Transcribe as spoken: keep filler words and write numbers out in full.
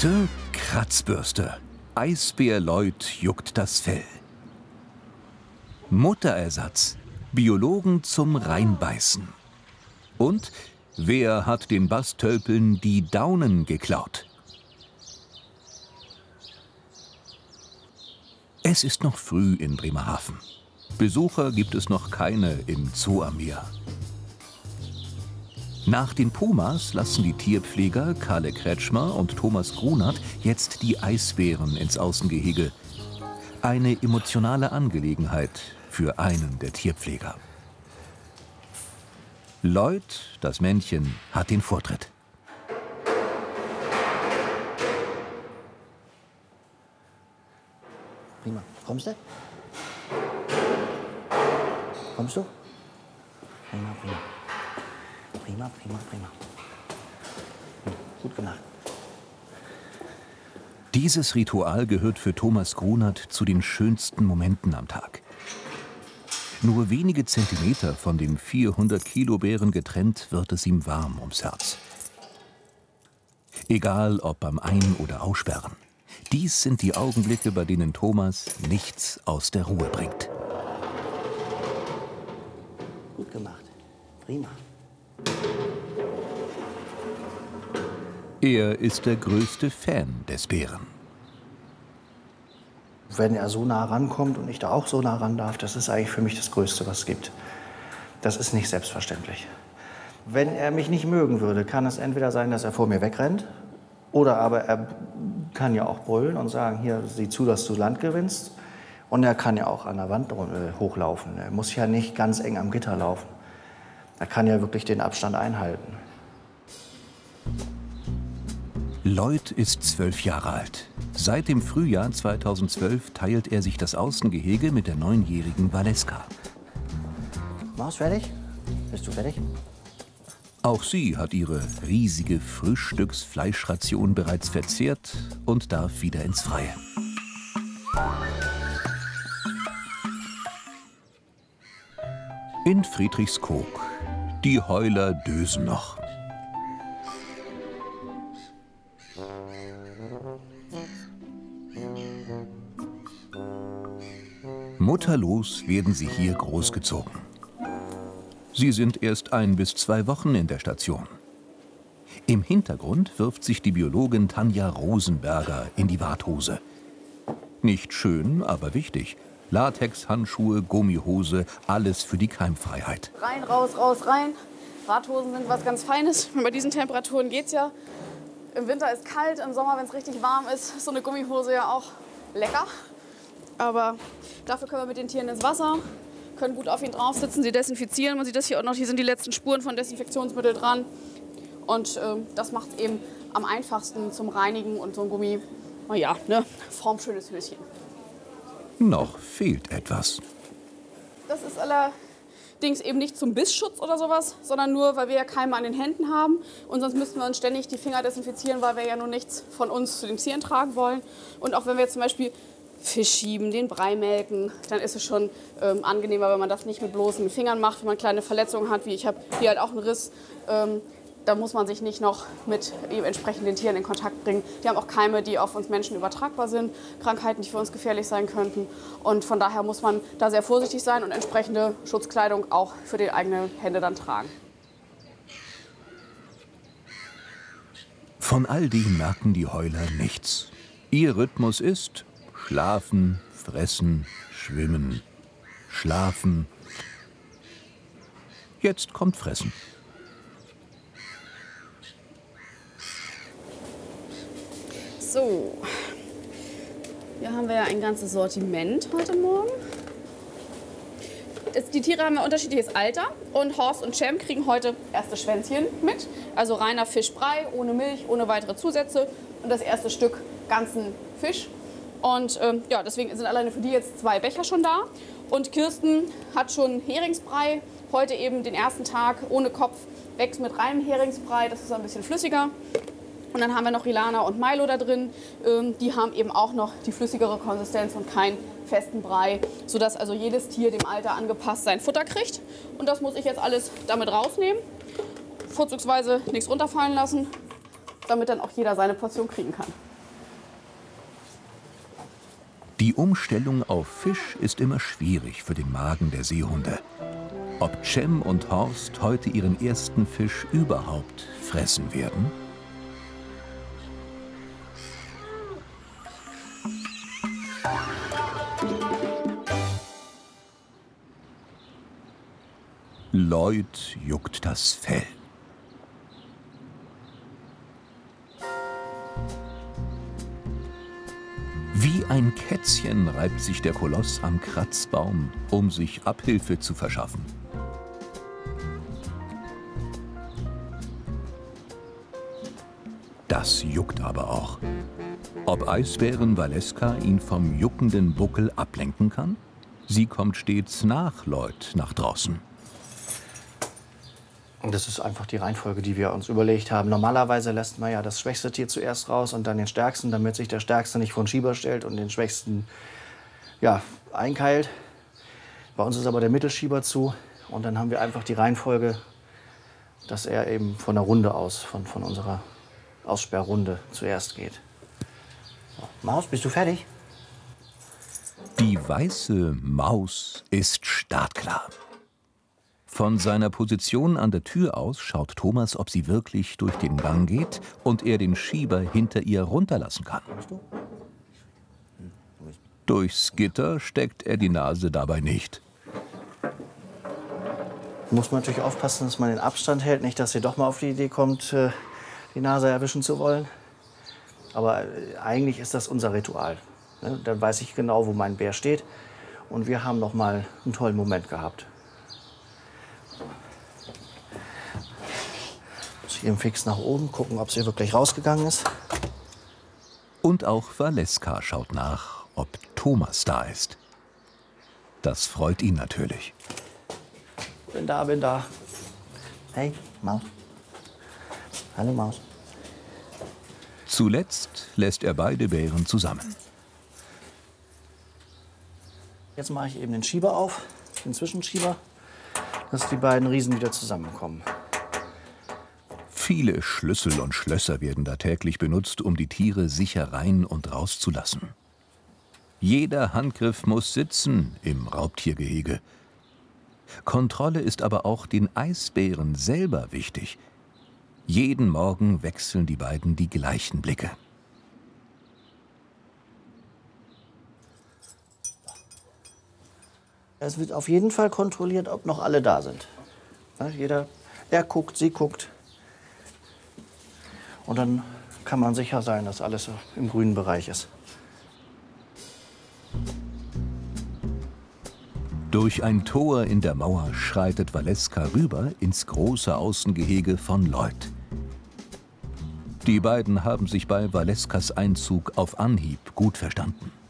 Heute Kratzbürste. Eisbär Lloyd juckt das Fell. Mutterersatz. Biologen zum Reinbeißen. Und wer hat den Bastölpeln die Daunen geklaut? Es ist noch früh in Bremerhaven. Besucher gibt es noch keine im Zoo am Meer. Nach den Pumas lassen die Tierpfleger Kalle Kretschmer und Thomas Grunert jetzt die Eisbären ins Außengehege. Eine emotionale Angelegenheit für einen der Tierpfleger. Lloyd, das Männchen, hat den Vortritt. Prima. Kommst du? Kommst du? Prima, prima. Prima, prima, prima. Hm, gut gemacht. Dieses Ritual gehört für Thomas Grunert zu den schönsten Momenten am Tag. Nur wenige Zentimeter von dem vierhundert Kilo Bären getrennt, wird es ihm warm ums Herz. Egal ob beim Ein- oder Aussperren. Dies sind die Augenblicke, bei denen Thomas nichts aus der Ruhe bringt. Gut gemacht. Prima. Er ist der größte Fan des Bären. Wenn er so nah rankommt und ich da auch so nah ran darf, das ist eigentlich für mich das Größte, was es gibt. Das ist nicht selbstverständlich. Wenn er mich nicht mögen würde, kann es entweder sein, dass er vor mir wegrennt, oder aber er kann ja auch brüllen und sagen, hier, sieh zu, dass du Land gewinnst. Und er kann ja auch an der Wand hochlaufen. Er muss ja nicht ganz eng am Gitter laufen. Er kann ja wirklich den Abstand einhalten. Lloyd ist zwölf Jahre alt. Seit dem Frühjahr zweitausendzwölf teilt er sich das Außengehege mit der neunjährigen Valeska. Maus, fertig? Bist du fertig? Auch sie hat ihre riesige Frühstücksfleischration bereits verzehrt und darf wieder ins Freie. In Friedrichskoog. Die Heuler dösen noch. Mutterlos werden sie hier großgezogen. Sie sind erst ein bis zwei Wochen in der Station. Im Hintergrund wirft sich die Biologin Tanja Rosenberger in die Warthose. Nicht schön, aber wichtig. Latexhandschuhe, Gummihose, alles für die Keimfreiheit. Rein, raus, raus, rein. Warthosen sind was ganz Feines. Bei diesen Temperaturen geht's ja. Im Winter ist kalt, im Sommer, wenn es richtig warm ist, ist so eine Gummihose ja auch lecker. Aber dafür können wir mit den Tieren ins Wasser, können gut auf ihn drauf sitzen, sie desinfizieren. Man sieht das hier auch noch, hier sind die letzten Spuren von Desinfektionsmittel dran. Und äh, das macht es eben am einfachsten zum Reinigen und so ein Gummi, naja, ne, formschönes Höschen. Noch fehlt etwas. Das ist allerdings eben nicht zum Bissschutz oder sowas, sondern nur, weil wir ja Keime an den Händen haben. Und sonst müssten wir uns ständig die Finger desinfizieren, weil wir ja nur nichts von uns zu den Tieren tragen wollen. Und auch wenn wir jetzt zum Beispiel Fisch schieben, den Brei melken, dann ist es schon ähm, angenehmer, wenn man das nicht mit bloßen Fingern macht, wenn man kleine Verletzungen hat, wie ich habe hier halt auch einen Riss. Ähm, da muss man sich nicht noch mit eben entsprechenden Tieren in Kontakt bringen. Die haben auch Keime, die auf uns Menschen übertragbar sind, Krankheiten, die für uns gefährlich sein könnten. Und von daher muss man da sehr vorsichtig sein und entsprechende Schutzkleidung auch für die eigenen Hände dann tragen. Von all dem merken die Heuler nichts. Ihr Rhythmus ist schlafen, fressen, schwimmen, schlafen. Jetzt kommt Fressen. So, hier haben wir ja ein ganzes Sortiment heute Morgen. Die Tiere haben ja unterschiedliches Alter und Horst und Cem kriegen heute erste Schwänzchen mit. Also reiner Fischbrei, ohne Milch, ohne weitere Zusätze und das erste Stück ganzen Fisch. Und ähm, ja, deswegen sind alleine für die jetzt zwei Becher schon da. Und Kirsten hat schon Heringsbrei, heute eben den ersten Tag ohne Kopf, wächst mit reinem Heringsbrei, das ist ein bisschen flüssiger. Und dann haben wir noch Rilana und Milo da drin. Ähm, die haben eben auch noch die flüssigere Konsistenz und keinen festen Brei, sodass also jedes Tier dem Alter angepasst sein Futter kriegt. Und das muss ich jetzt alles damit rausnehmen. Vorzugsweise nichts runterfallen lassen. damit dann auch jeder seine Portion kriegen kann. Die Umstellung auf Fisch ist immer schwierig für den Magen der Seehunde. Ob Cem und Horst heute ihren ersten Fisch überhaupt fressen werden? Lloyd juckt das Fell. Wie ein Kätzchen reibt sich der Koloss am Kratzbaum, um sich Abhilfe zu verschaffen. Das juckt aber auch. Ob Eisbären Valeska ihn vom juckenden Buckel ablenken kann? Sie kommt stets nach Lloyd nach draußen. Und das ist einfach die Reihenfolge, die wir uns überlegt haben. Normalerweise lässt man ja das schwächste Tier zuerst raus und dann den stärksten, damit sich der Stärkste nicht vor den Schieber stellt und den Schwächsten ja, einkeilt. Bei uns ist aber der Mittelschieber zu und dann haben wir einfach die Reihenfolge, dass er eben von der Runde aus, von, von unserer Aussperrrunde zuerst geht. So, Maus, bist du fertig? Die weiße Maus ist startklar. Von seiner Position an der Tür aus schaut Thomas, ob sie wirklich durch den Gang geht und er den Schieber hinter ihr runterlassen kann. Durchs Gitter steckt er die Nase dabei nicht. Muss man natürlich aufpassen, dass man den Abstand hält, nicht, dass sie doch mal auf die Idee kommt, die Nase erwischen zu wollen. Aber eigentlich ist das unser Ritual. Dann weiß ich genau, wo mein Bär steht. Und wir haben noch mal einen tollen Moment gehabt. Muss ich eben fix nach oben gucken, ob sie wirklich rausgegangen ist. Und auch Valeska schaut nach, ob Thomas da ist. Das freut ihn natürlich. Bin da, bin da. Hey, Maus. Hallo, Maus. Zuletzt lässt er beide Bären zusammen. Jetzt mache ich eben den Schieber auf, den Zwischenschieber, dass die beiden Riesen wieder zusammenkommen. Viele Schlüssel und Schlösser werden da täglich benutzt, um die Tiere sicher rein und rauszulassen. Jeder Handgriff muss sitzen im Raubtiergehege. Kontrolle ist aber auch den Eisbären selber wichtig. Jeden Morgen wechseln die beiden die gleichen Blicke. Es wird auf jeden Fall kontrolliert, ob noch alle da sind. Ja, jeder, er guckt, sie guckt. Und dann kann man sicher sein, dass alles im grünen Bereich ist. Durch ein Tor in der Mauer schreitet Valeska rüber ins große Außengehege von Lloyd. Die beiden haben sich bei Valeskas Einzug auf Anhieb gut verstanden.